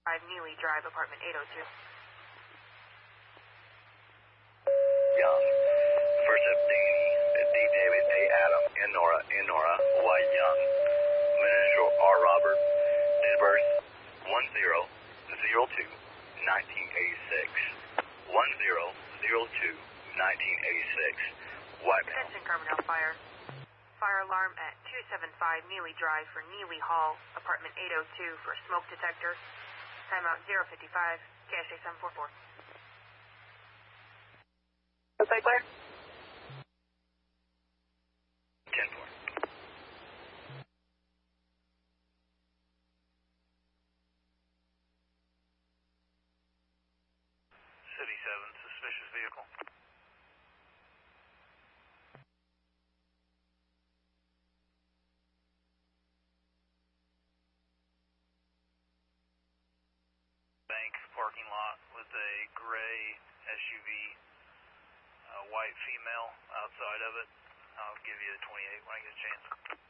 Neely Drive, apartment 802. Young. First up, Danny, D. David, A. Adam, N. Nora, Y. Young. Initial R. Robert. Date of birth 10/02/1986. 10/02/1986. White male. Attention Carbondale Fire. Fire alarm at 275 Neely Drive for Neely Hall, apartment 802 for smoke detector. Timeout 055, cache 744. Okay, clear. 10-4. City 7, suspicious vehicle. Bank parking lot with a gray SUV, white female outside of it. I'll give you a 28 when I get a chance.